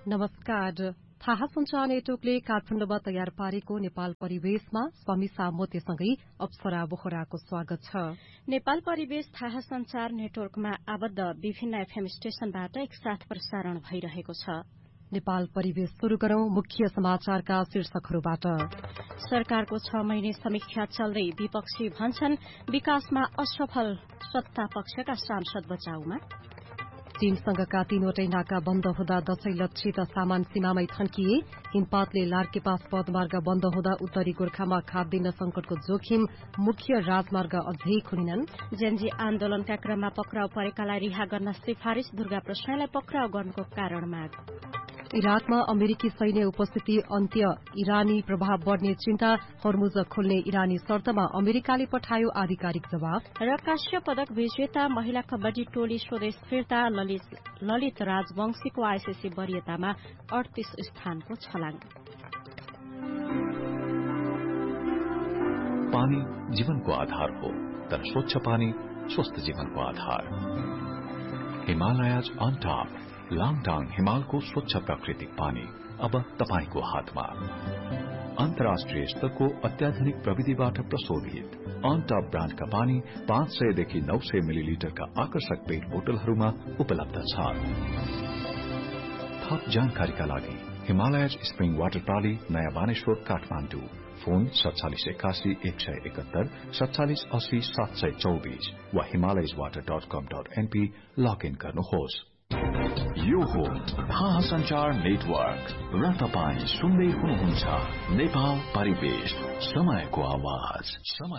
नमस्कार। थाहा सञ्चार नेटवर्कले काठमाडौँमा तयार पारेको नेपाल परिवेशमा समीसा मोतेसँगै अप्सरा बोहराको स्वागत छ। नेपाल परिवेश थाहा सञ्चार नेटवर्कमा आबद्ध विभिन्न एफएम स्टेशनबाट एकसाथ प्रसारण भइरहेको छ। नेपाल परिवेश शुरू गरौं मुख्य समाचारका शीर्षकहरूबाट। सरकारको 6 महिने समीक्षा चल्दै विपक्षी भन्छन् विकासमा असफल सत्ता पक्षका सांसद बचाउमा। चीनसँगका 3वटै नाका बन्द हुँदा दशैं लक्षित सामान सीमामै थन्किए। हिमपातले लार्केपास पदमार्ग बन्द हुँदा उत्तरी गोर्खामा खाद्यान्न संकटको जोखिम। मुख्य राजमार्ग अझै खुलिनन्। जेनजी आन्दोलनका क्रममा पक्राउ परेकालाई रिहा गर्न सिफारिश। दुर्गा प्रसाईलाई पक्राउ गर्नुको कारण माग। इराकमा अमेरिकी सैन्य उपस्थिति अन्त्य। इरानी प्रभाव बढ़ने चिन्ता। हर्मुज खोल्ने इरानी शर्तमा अमेरिकाले पठायो आधिकारिक जवाब। र काश्य पदक विजेता महिला कबड्डी टोली स्वदेश फिर्ता। ललित राजवंशीको आईसीसी वरियतामा 38 स्थानको छलाङ। पानी जीवनको आधार हो, तर स्वच्छ पानी स्वस्थ जीवनको आधार। हिमालयज अन टप लाङटाङ हिमालको स्वच्छ प्राकृतिक पानी अब तपाईको हातमा। अन्तर्राष्ट्रिय स्तरको अत्याधुनिक प्रविधिबाट प्रशोधित अन टप ब्रान्डका पानी 500 देखि 900 मिलिलिटरका आकर्षक पेट बोतलहरूमा उपलब्ध छ। थप जानकारीका लागि हिमालयज स्प्रिङ वाटर प्रणाली नयाँ बानेश्वर काठमाडौँ। फोन 4781 171 4780 724 वा himalayaswater.com.np लगइन गर्नुहोस्। यो हो थाहा सञ्चार नेटवर्क र तपाईं सुन्दै हुनुहुन्छ नेपाल परिवेश समयको आवाज।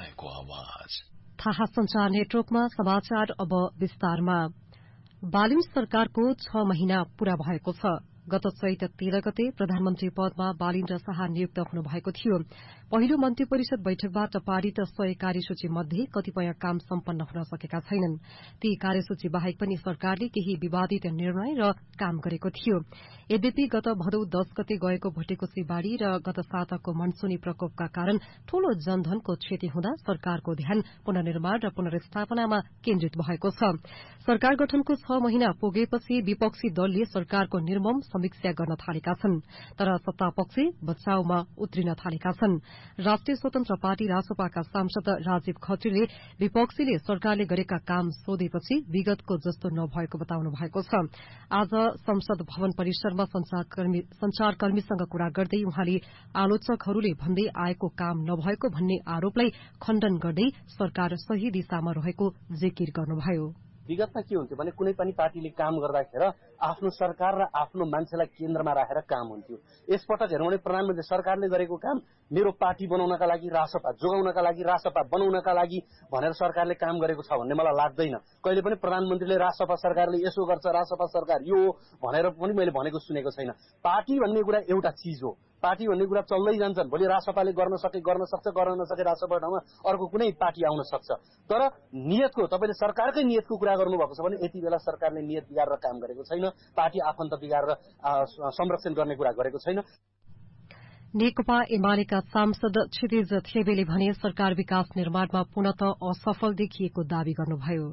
थाहा सञ्चार नेटवर्कमा समाचार अब विस्तारमा। बालिन सरकारको 6 महिना पूरा भएको छ। गत चैत 13 गते प्रधानमन्त्री पदमा बालिन्द्र शाह नियुक्त हुनुभएको थियो। पहिलो मन्त्री परिषद बैठकबाट पारित 100 कार्यसूची मध्ये कतिपय काम सम्पन्न हुन सकेका छैनन्। ती कार्यसूची बाहेक पनि सरकारले केही विवादित निर्णय र काम गरेको थियो। यद्यपि गत भदौ 10 गते गएको भटेकोसी बाढ़ी र गत साताको मनसूनी प्रकोपका कारण ठूलो जनधनको क्षति हुँदा सरकारको ध्यान पुनर्निर्माण र पुनर्स्थापनामा केन्द्रित भएको छ। सरकार गठनको 6 महिना पुगेपछि विपक्षी दलले सरकारको निर्मम समीक्षा गर्न थालेका छन्, तर सत्तापक्षी बचाउमा उत्रिन थालेका छन्। राष्ट्रिय स्वतन्त्र पार्टी रासोपाका सांसद राजीव खत्रीले विपक्षीले सरकारले गरेका काम सोधेपछि विगतको जस्तो नभएको बताउनु भएको छ। आज संसद भवन परिसरमा संचारकर्मीसँग कुरा गर्दै उहाँले आलोचकहरूले भन्दै आएको काम नभएको भन्ने आरोपलाई खण्डन गर्दै सरकार सही दिशामा रहेको जिकिर गर्नुभयो। विगतमा के हुन्थ्यो भने कुनै पनि पार्टीले काम गर्दाखेरि आफ्नो सरकार र आफ्नो मान्छेलाई केन्द्रमा राखेर काम हुन्थ्यो। यसपटक हेरौँ भने प्रधानमन्त्री सरकारले गरेको काम मेरो पार्टी बनाउनका लागि, रासपा जोगाउनका लागि, रासपा बनाउनका लागि भनेर सरकारले काम गरेको छ भन्ने मलाई लाग्दैन। कहिले पनि प्रधानमन्त्रीले रासपा सरकारले यसो गर्छ, रासपा सरकार यो भनेर पनि मैले भनेको सुनेको छैन। पार्टी भन्ने कुरा एउटा चीज हो। पार्टी भन्ने कुरा चल्दै जान्छन्। भोलि रासपाले गर्न सक्छ, गर्न नसके रासपा ठाउँमा अर्को कुनै पार्टी आउन सक्छ। तर नियतको तपाईले सरकारकै नियतको कुरा गर्नुभएको छ भने यति बेला सरकारले नियत बिगारेर काम गरेको छैन। पार्टी आफन्त बिगारेर संरक्षण गर्ने कुरा गरेको छैन। नेकपा एमालेका सांसद क्षितिज थेबेले भने सरकार विकास निर्माणमा पूर्णतः असफल देखिएको दावी गर्नुभयो।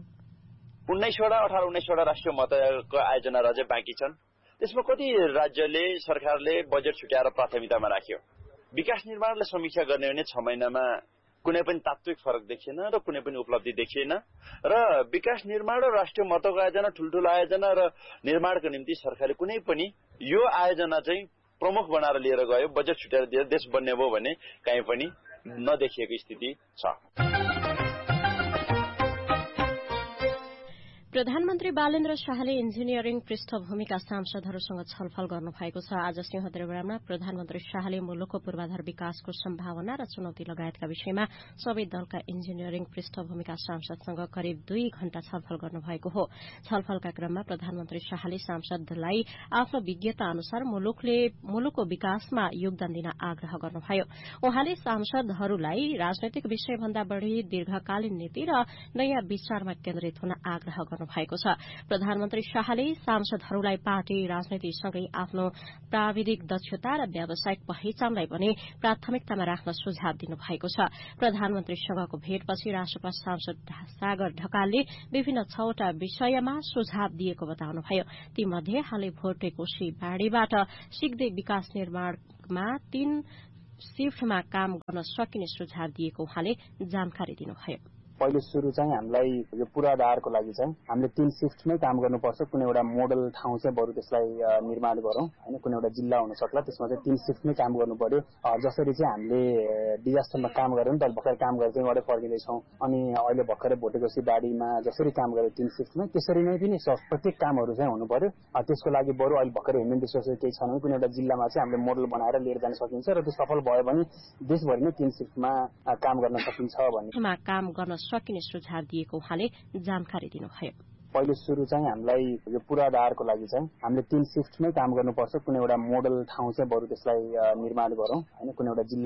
18-19 राष्ट्रिय मतको आयोजना अझै बाँकी छन्। त्यसमा कति राज्यले सरकारले बजेट छुट्याएर प्राथमिकतामा राख्यो। विकास निर्माणलाई समीक्षा गर्ने हो भने 6 महिनामा कुनै पनि तात्विक फरक देखिएन र कुनै पनि उपलब्धि देखिएन र विकास निर्माण र राष्ट्रिय मतको आयोजना ठुल्ठुलो आयोजना र निर्माणको निम्ति सरकारले कुनै पनि यो आयोजना चाहिँ प्रमुख बनाएर लिएर गयो, बजेट छुट्याएर दिएर देश बन्ने भयो भने कहीँ पनि नदेखिएको स्थिति छ। प्रधानमन्त्री बालेन्द्र शाहले इन्जिनियरिङ पृष्ठभूमिका सांसदहरूसँग छलफल गर्नुभएको छ। आज सिंहदरबारमा प्रधानमन्त्री शाहले मुलुकको पूर्वाधार विकासको सम्भावना र चुनौती लगायतका विषयमा सबै दलका इन्जिनियरिङ पृष्ठभूमिका सांसदसँग करिब 2 घण्टा छलफल गर्नुभएको हो। छलफलका क्रममा प्रधानमन्त्री शाहले सांसदलाई आफ्नो विज्ञता अनुसार मुलुकको विकासमा योगदान दिन आग्रह गर्नुभयो। उहाँले सांसदहरूलाई राजनैतिक विषयभन्दा बढ़ी दीर्घकालीन नीति र नयाँ विचारमा केन्द्रित हुन आग्रह गर्नुभयो। भएको छ। प्रधानमन्त्री शाहले सांसदहरूलाई पार्टी राजनीतिसँगै आफ्नो प्राविधिक दक्षता र व्यावसायिक पहिचानलाई पनि प्राथमिकतामा राख्न सुझाव दिनुभएको छ। प्रधानमन्त्रीसँगको भेटपछि राष्ट्रपति सांसद सागर ढकालले विभिन्न 6वटा विषयमा सुझाव दिएको बताउनुभयो। तीमध्ये हालै भोटे कोशी बाढ़ीबाट सिक्दै विकास निर्माणमा 3 शिफ्टमा काम गर्न सकिने सुझाव दिएको उहाँले जानकारी दिनुभयो। पहिलो सुरु चाहिँ हामीलाई यो पूर्वाधारको लागि चाहिँ हामीले 3 शिफ्टमै काम गर्नुपर्छ। कुनै एउटा मोडल ठाउँ चाहिँ बरु त्यसलाई निर्माण गरौँ हैन, कुनै एउटा जिल्ला हुन सक्ला, त्यसमा चाहिँ 3 शिफ्टमै काम गर्नु पर्यो। जसरी चाहिँ हामीले डिजास्टरमा काम गर्यौं नि त, भर्खर काम गरेर चाहिँ गरे फर्किँदै छौं, अनि अहिले भर्खरै भोटेकोसी बाढीमा जसरी काम गरे 3 शिफ्टमै, त्यसरी नै पनि प्रत्येक कामहरू चाहिँ हुनु पर्यो। त्यसको लागि बरु अहिले भर्खर ह्युमन रिसोर्सेस केही छैन भने कुनै एउटा जिल्लामा चाहिँ हामीले मोडल बनाएर लिएर जान सकिन्छ र त्यो सफल भयो भने देशभरि नै 3 शिफ्टमा काम गर्न सकिन्छ भन्ने काम गर्न सकिने सुझाव दिएको उहाँले जानकारी दिनुभयो। पहिलो सुरु चाहिँ हामीलाई यो पूर्वाधारको लागि चाहिँ हामीले 3 शिफ्टमै काम गर्नुपर्छ। कुनै एउटा मोडल ठाउँ चाहिँ बरु त्यसलाई निर्माण गरौँ हैन, कुनै एउटा जिल्ला